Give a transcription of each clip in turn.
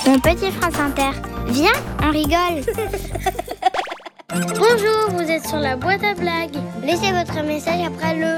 Mon petit France Inter, viens, on rigole. Bonjour, vous êtes sur la boîte à blagues. Laissez votre message après le...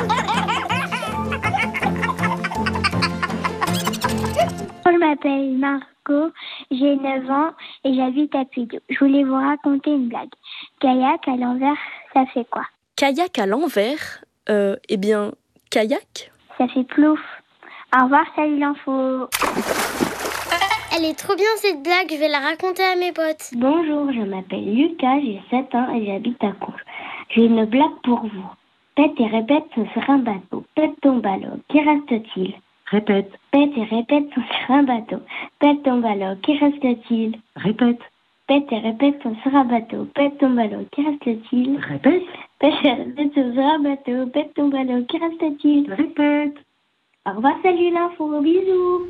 Je m'appelle Marco, j'ai 9 ans et j'habite à Puydou. Je voulais vous raconter une blague. Kayak à l'envers, ça fait quoi? Kayak à l'envers, kayak? Ça fait plouf. Au revoir, salut l'info. Elle est trop bien cette blague, je vais la raconter à mes potes. Bonjour, je m'appelle Lucas, j'ai 7 ans et j'habite à Conches. J'ai une blague pour vous. Pète et répète sont sur un bateau. Pète ton ballot, qui reste-t-il? Répète. Pète et répète sont sur un bateau. Pète ton ballot, qui reste-t-il? Répète. Pète et répète sont sur un bateau. Pète ton ballot, qui reste-t-il? Répète. Pète et répète sont sur un bateau. Pète ton ballot, qui reste-t-il? Répète. Au revoir, salut l'info, bisous.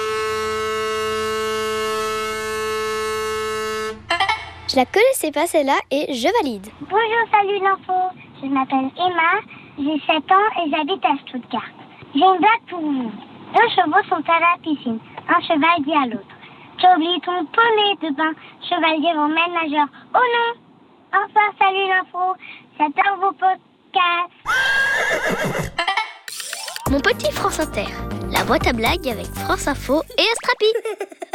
Je la connaissais pas celle-là et je valide. Bonjour, salut l'info. Je m'appelle Emma, j'ai 7 ans et j'habite à Stuttgart. J'ai une blague pour vous. 2 chevaux sont à la piscine. Un cheval dit à l'autre: tu as oublié ton poney de bain. Chevalier emmène nageur. Oh non! Au revoir, salut l'info. J'adore vos podcasts. Mon petit France Inter, la boîte à blagues avec France Info et Astrapi.